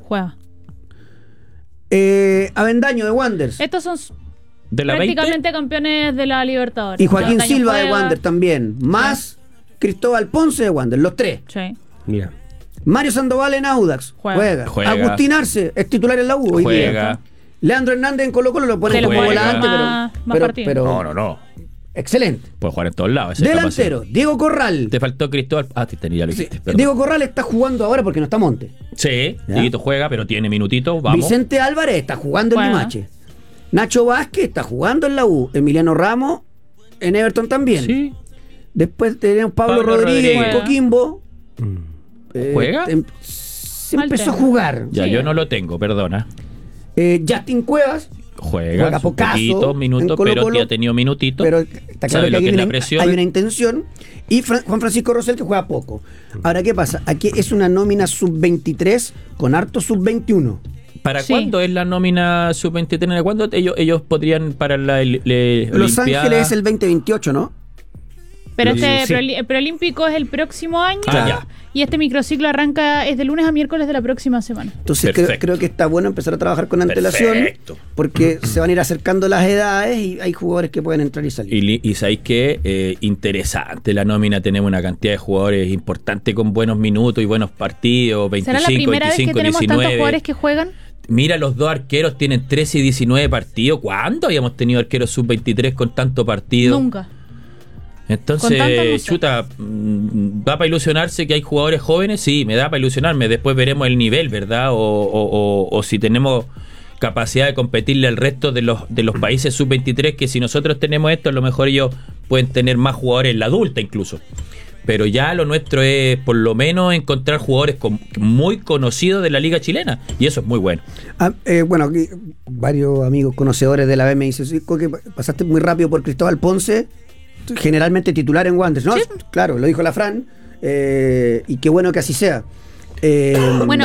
Juega. Avendaño de Wanderers. Estos son ¿De la prácticamente 20? campeones de la Libertadores. Y Joaquín Avendaño Silva de juega. Wanderers también. Más Cristóbal Ponce de Wanderers. Los tres. Sí. Mira. Mario Sandoval en Audax. Juega. Juega. Agustín Arce es titular en la U hoy día. Juega. Leandro Hernández en Colo Colo lo pone Se le como puede volante, más partidos. pero No. excelente. Puede jugar en todos lados. esa es Delantero, capacidad. Diego Corral. Te faltó Cristóbal. Ya lo Sí, dijiste. perdón. Diego Corral está jugando ahora porque no está Monte. Sí, ¿Ya? Dieguito juega, pero tiene minutitos. Vamos. Vicente Álvarez está jugando en Juega. Limache. Nacho Vázquez está jugando en la U. Emiliano Ramos en Everton también. Sí. Después tenemos Pablo Pablo Rodríguez en Rodríguez. Coquimbo. ¿Juega? Se Mal empezó tema. a jugar. Ya, Sí. yo no lo tengo, perdona. Justin Cuevas, Juega Juega sus pocaso poquitos en minutos, Colo-Colo, pero ya ha tenido minutitos. pero está claro Sabe que lo que es la hay presión. una intención. Y Juan Francisco Rosell que juega poco. Ahora, ¿qué pasa? Aquí es una nómina sub-23 con harto sub-21. ¿Para Sí. cuándo es la nómina sub-23? ¿Cuándo ellos podrían para la Los Olimpiada? Ángeles es el 2028, ¿no? Pero Sí. el preolímpico es el próximo año. Ah, ya. Y este microciclo arranca es de lunes a miércoles de la próxima semana. Entonces Perfecto. creo que está bueno empezar a trabajar con antelación. Perfecto. Porque se van a ir acercando las edades y hay jugadores que pueden entrar y salir. Y sabéis que interesante la nómina, tenemos una cantidad de jugadores importante con buenos minutos y buenos partidos, 25, ¿Será la primera vez que 25, tenemos 19. tantos jugadores que juegan? Mira, los dos arqueros tienen 13 y 19 partidos. ¿Cuándo habíamos tenido arqueros sub-23 con tanto partido? Nunca. Entonces, Con tanto no sé. chuta, ¿da para ilusionarse que hay jugadores jóvenes? Sí, me da para ilusionarme. Después veremos el nivel, ¿verdad? O si tenemos capacidad de competirle al resto de los países sub-23, que si nosotros tenemos esto, a lo mejor ellos pueden tener más jugadores en la adulta incluso. Pero ya lo nuestro es por lo menos encontrar jugadores muy conocidos de la liga chilena. Y eso es muy bueno. Bueno, aquí varios amigos conocedores de la B me dicen, sí, que pasaste muy rápido por Cristóbal Ponce, generalmente titular en Wanderers, ¿no? Sí. Claro, lo dijo la Fran, y qué bueno que así sea. Bueno,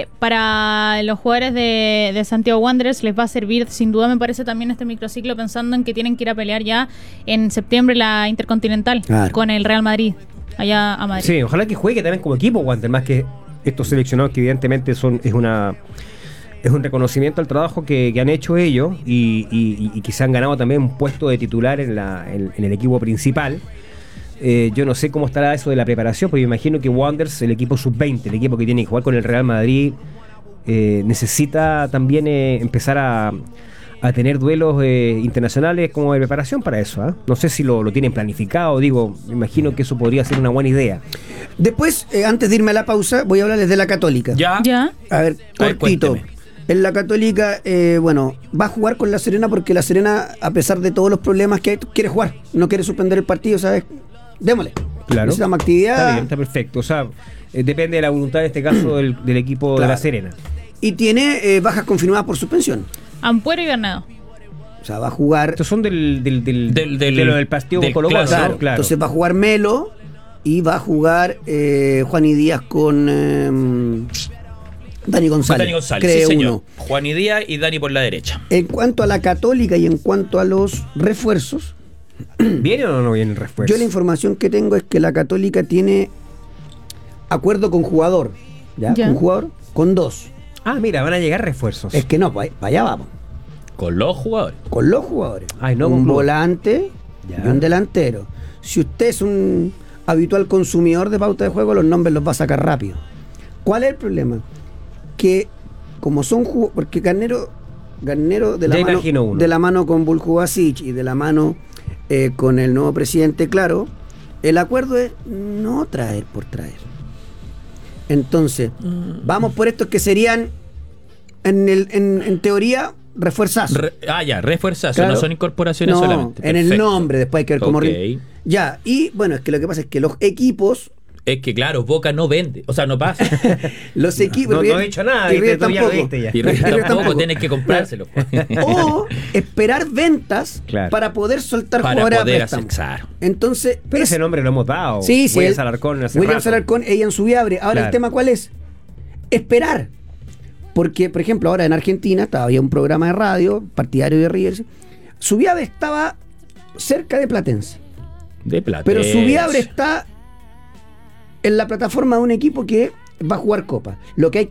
para los jugadores de Santiago Wanderers les va a servir, sin duda me parece, también este microciclo, pensando en que tienen que ir a pelear ya en septiembre la Intercontinental Claro. con el Real Madrid, allá a Madrid. Sí, ojalá que juegue también como equipo Wander, más que estos seleccionados que evidentemente es un reconocimiento al trabajo que han hecho ellos y que se han ganado también un puesto de titular en el equipo principal. Yo no sé cómo estará eso de la preparación, porque me imagino que Wanderers, el equipo sub-20, el equipo que tiene que jugar con el Real Madrid, necesita también empezar a tener duelos internacionales como de preparación para eso. ¿Ah? No sé si lo tienen planificado, digo, me imagino que eso podría ser una buena idea. Después, antes de irme a la pausa, voy a hablarles de la Católica. Ya. A ver, cortito. cuénteme. En la Católica, bueno, va a jugar con la Serena porque la Serena, a pesar de todos los problemas que hay, quiere jugar, no quiere suspender el partido, ¿sabes? Démosle. Claro. Necesitamos actividad. Está bien, está perfecto. O sea, depende de la voluntad en este caso del equipo Claro. de La Serena. Y tiene bajas confirmadas por suspensión. Ampuero y Bernardo. O sea, va a jugar. Estos son de lo del partido del con Colo-Colo, clásico. claro. Entonces va a jugar Melo y va a jugar Juan y Díaz con Dani González. Dani González, cree sí, señor. uno. Juan y Díaz y Dani por la derecha. En cuanto a la Católica y en cuanto a los refuerzos, ¿Viene o no viene el refuerzo? yo la información que tengo es que la Católica tiene acuerdo con jugador. ¿Ya? Ya. Con jugador, con dos. Ah, mira, van a llegar refuerzos. Es que no, para allá vamos. Con los jugadores. Con los jugadores. Ay, no, un con club. volante Ya. y un delantero. Si usted es un habitual consumidor de pauta de juego, los nombres los va a sacar rápido. ¿Cuál es el problema? Que como son porque Garnero de Ya imagino uno. de la mano con Buljubasic y de la mano con el nuevo presidente, claro, el acuerdo es no traer por traer. Entonces, vamos por estos que serían en teoría refuerzazos. Refuerzazo, Claro. no son incorporaciones No, solamente. en el Perfecto. nombre, después hay que ver cómo Ok. ya, y bueno, es que lo que pasa es que los equipos, Es que claro, Boca no vende, o sea, no pasa. los equipos no he dicho nada, y River tú ya lo tampoco. diste ya. Y River River tampoco, tienes que comprárselo. O esperar ventas Claro. para poder soltar Para jugadores a poder préstamo. hacer, claro. Entonces, Pero ese nombre lo hemos dado. sí, sí, Williams Alarcón hace Williams rato. Alarcón, ella en Subiabre. Ahora Claro. el tema ¿cuál es? Esperar. Porque, por ejemplo, ahora en Argentina había un programa de radio, partidario de River. Subiabre estaba cerca de Platense. De plata. Pero Subiabre está en la plataforma de un equipo que va a jugar Copa. Lo que hay